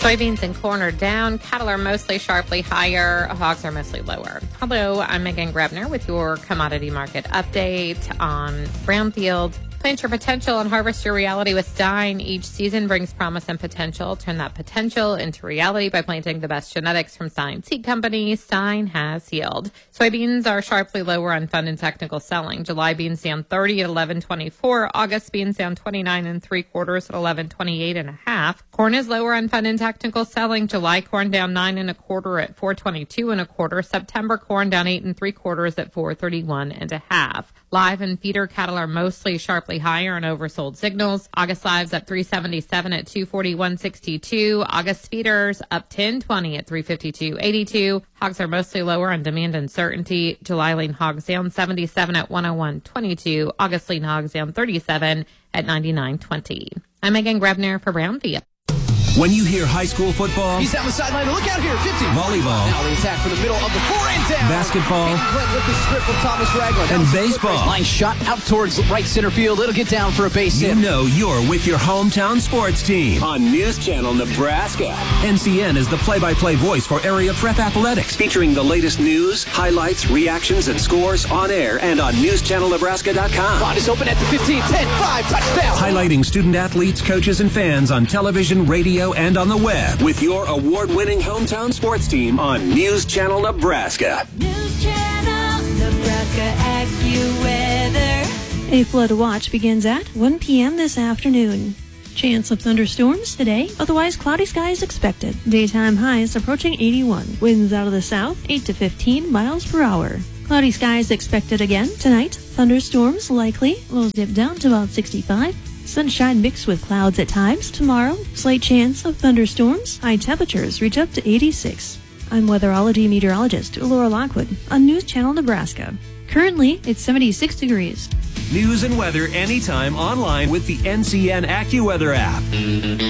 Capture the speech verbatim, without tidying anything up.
Soybeans and corn are down. Cattle are mostly sharply higher. Hogs are mostly lower. Hello, I'm Megan Grebner with your commodity market update on Brownfield. Plant your potential and harvest your reality with Stine. Each season brings promise and potential. Turn that potential into reality by planting the best genetics from Stine Seed Company. Stine has yield. Soybeans are sharply lower on fund and technical selling. July beans down thirty at eleven twenty-four. August beans down twenty-nine and three quarters at eleven twenty-eight and a half. Corn is lower on fund and technical selling. July corn down nine and a quarter at four twenty-two and a quarter. September corn down eight and three quarters at four thirty-one and a half. Live and feeder cattle are mostly sharply higher on oversold signals. August lives up three seventy-seven at two forty-one sixty-two. August feeders up ten twenty at three fifty-two eighty-two. Hogs are mostly lower on demand uncertainty. July lean hogs down seventy-seven at one oh one twenty-two. August lean hogs down thirty-seven at ninety-nine twenty. I'm Megan Grebner for Brownfield. When you hear high school football, he's down the sideline. Look out here, fifty. Volleyball. Now the attack for the middle of the floor and down. Basketball. With the strip from Thomas Ragland. And baseball. Line shot out towards right center field. It'll get down for a base hit. You know you're with your hometown sports team on News Channel Nebraska. N C N is the play-by-play voice for area prep athletics, featuring the latest news, highlights, reactions, and scores on air and on news channel nebraska dot com. Bond is open at the fifteen, ten, five, touchdown. Highlighting student athletes, coaches, and fans on television, radio, and on the web with your award-winning hometown sports team on News Channel Nebraska. News Channel Nebraska AccuWeather. A flood watch begins at one p.m. this afternoon. Chance of thunderstorms today, otherwise cloudy skies expected. Daytime highs approaching eighty-one. Winds out of the south, eight to fifteen miles per hour. Cloudy skies expected again tonight. Thunderstorms likely. Lows dip down to about sixty-five. Sunshine mixed with clouds at times. Tomorrow, slight chance of thunderstorms. High temperatures reach up to eighty-six. I'm weatherology meteorologist Laura Lockwood on News Channel Nebraska. Currently, it's seventy-six degrees. News and weather anytime online with the N C N AccuWeather app.